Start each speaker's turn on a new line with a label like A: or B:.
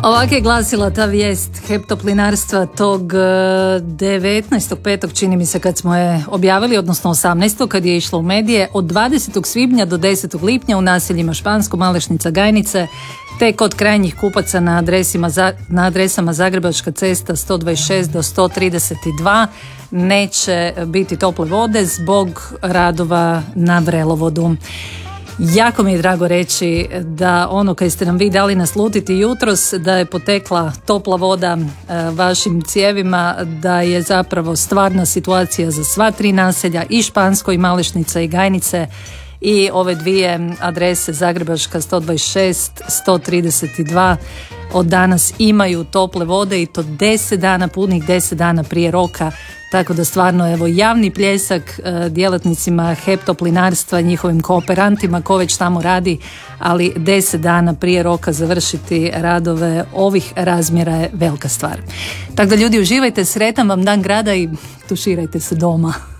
A: Ovako je glasila ta vijest heptoplinarstva tog 19.5. čini mi se kad smo je objavili, odnosno 18. kad je išlo u medije. Od 20. svibnja do 10. lipnja u naseljima Špansko, Malešnica, Gajnice, te kod krajnjih kupaca na adresama Zagrebačka cesta 126 do 132 neće biti tople vode zbog radova na vrelovodu. Jako mi je drago reći da ono kaj ste nam vi dali naslutiti jutros, da je potekla topla voda vašim cijevima, da je zapravo stvarna situacija za sva tri naselja, i Špansko, i Malešnica, i Gajnice, i ove dvije adrese Zagrebačka 126, 132 od danas imaju tople vode, i to 10 dana, punih 10 dana prije roka. Tako da stvarno, evo, javni pljesak djelatnicima heptoplinarstva, njihovim kooperantima, ko već tamo radi, ali 10 dana prije roka završiti radove ovih razmjera je velika stvar. Tako da ljudi, uživajte, sretan vam dan grada i tuširajte se doma.